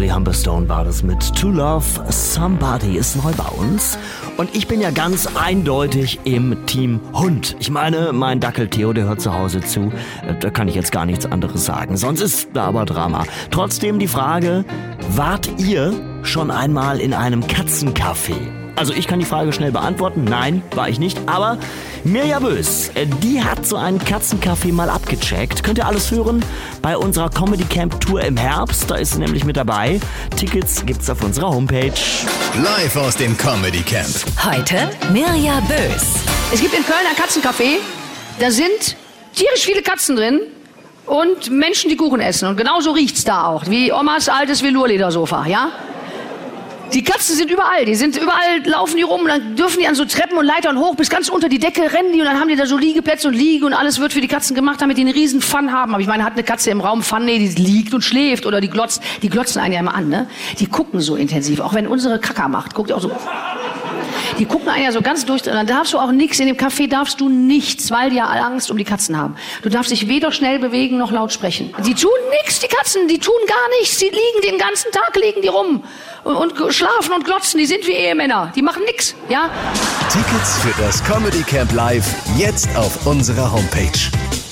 Charlie Humberstone war das mit To Love Somebody, ist neu bei uns. Und ich bin ja ganz eindeutig im Team Hund. Ich meine, mein Dackel Theo, der hört zu Hause zu. Da kann ich jetzt gar nichts anderes sagen. Sonst ist da aber Drama. Trotzdem die Frage, wart ihr schon einmal in einem Katzencafé? Also ich kann die Frage schnell beantworten. Nein, war ich nicht. Aber Mirja Bös, die hat so einen Katzencafé mal abgecheckt. Könnt ihr alles hören bei unserer Comedy Camp Tour im Herbst. Da ist sie nämlich mit dabei. Tickets gibt's auf unserer Homepage. Live aus dem Comedy Camp. Heute Mirja Bös. Es gibt in Köln ein Katzencafé. Da sind tierisch viele Katzen drin und Menschen, die Kuchen essen. Und genauso riecht's da auch. Wie Omas altes Velourledersofa, ja? Die Katzen sind überall, laufen die rum und dann dürfen die an so Treppen und Leitern hoch bis ganz unter die Decke rennen die und dann haben die da so Liegeplätze und Liege und alles wird für die Katzen gemacht, damit die einen riesen Fun haben. Aber ich meine, hat eine Katze im Raum Fun? Nee, die liegt und schläft oder die glotzen einen ja immer an, ne? Die gucken so intensiv, auch wenn unsere Kaka macht, guckt auch so. Die gucken einen ja so ganz durch, und dann darfst du auch nichts, in dem Café darfst du nichts, weil die ja Angst um die Katzen haben. Du darfst dich weder schnell bewegen noch laut sprechen. Die tun nichts, die Katzen, die tun gar nichts, die liegen den ganzen Tag, liegen die rum und schlafen und glotzen, die sind wie Ehemänner, die machen nichts, ja? Tickets für das Comedy Camp Live jetzt auf unserer Homepage.